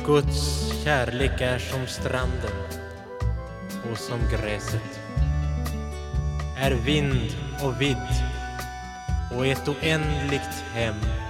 Guds kärlek är som stranden och som gräset, är vind och vidd och ett oändligt hem